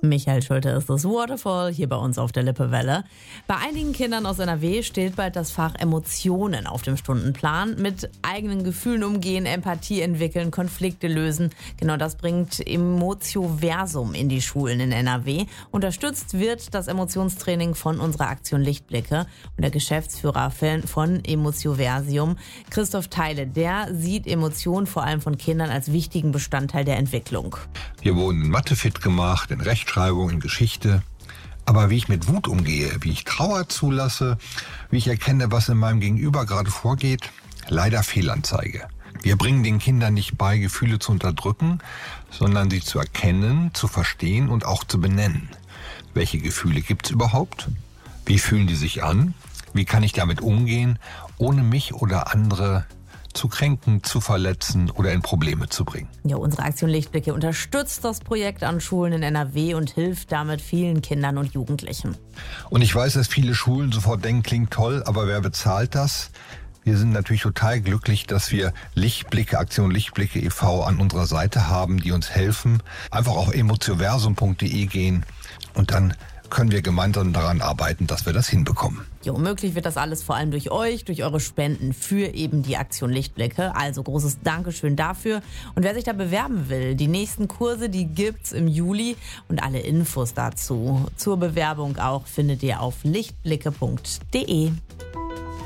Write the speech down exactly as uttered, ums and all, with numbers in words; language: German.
Michael Schulte ist das Waterfall hier bei uns auf der Lippewelle. Bei einigen Kindern aus N R W steht bald das Fach Emotionen auf dem Stundenplan. Mit eigenen Gefühlen umgehen, Empathie entwickeln, Konflikte lösen. Genau das bringt Emotioversum in die Schulen in N R W. Unterstützt wird das Emotionstraining von unserer Aktion Lichtblicke. Und der Geschäftsführer von Emotioversum, Christoph Theile, der sieht Emotionen vor allem von Kindern als wichtigen Bestandteil der Entwicklung. Wir wurden in Mathe fit gemacht, in Rechtschreibung, in Geschichte. Aber wie ich mit Wut umgehe, wie ich Trauer zulasse, wie ich erkenne, was in meinem Gegenüber gerade vorgeht, leider Fehlanzeige. Wir bringen den Kindern nicht bei, Gefühle zu unterdrücken, sondern sie zu erkennen, zu verstehen und auch zu benennen. Welche Gefühle gibt es überhaupt? Wie fühlen die sich an? Wie kann ich damit umgehen, ohne mich oder andere zu kränken, zu verletzen oder in Probleme zu bringen? Ja, unsere Aktion Lichtblicke unterstützt das Projekt an Schulen in N R W und hilft damit vielen Kindern und Jugendlichen. Und ich weiß, dass viele Schulen sofort denken, klingt toll, aber wer bezahlt das? Wir sind natürlich total glücklich, dass wir Lichtblicke, Aktion Lichtblicke e V an unserer Seite haben, die uns helfen. Einfach auf emotioversum punkt de gehen und dann können wir gemeinsam daran arbeiten, dass wir das hinbekommen. Jo, möglich wird das alles vor allem durch euch, durch eure Spenden für eben die Aktion Lichtblicke. Also großes Dankeschön dafür. Und wer sich da bewerben will, die nächsten Kurse, die gibt's im Juli. Und alle Infos dazu zur Bewerbung auch findet ihr auf lichtblicke punkt de.